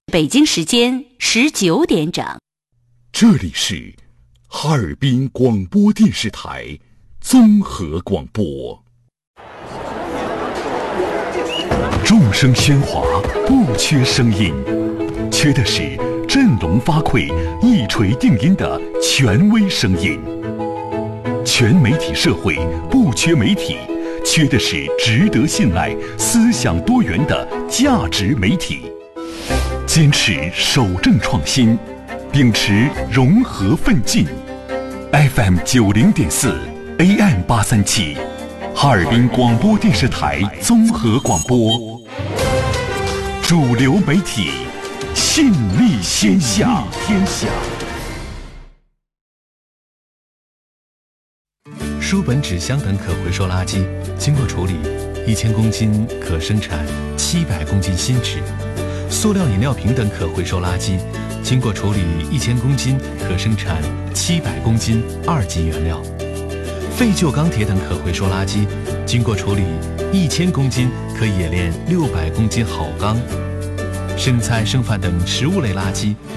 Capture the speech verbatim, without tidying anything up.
北京时间十九点整， 这里是哈尔滨广播电视台综合广播。众声喧哗，不缺声音，缺的是振聋发聩、一锤定音的权威声音。全媒体社会不缺媒体，缺的是值得信赖、思想多元的价值媒体。坚持守正创新，秉持融合奋进。F M 九零点四 A M 八三七，哈尔滨广播电视台综合广播，主流媒体，信力天下。天下。 书本、纸箱等可回收垃圾，经过处理，一千公斤可生产七百公斤新纸。塑料饮料瓶等可回收垃圾，经过处理一千公斤可生产七百公斤二级原料。废旧钢铁等可回收垃圾，经过处理一千公斤可冶炼六百公斤好钢。剩菜剩饭等食物类垃圾，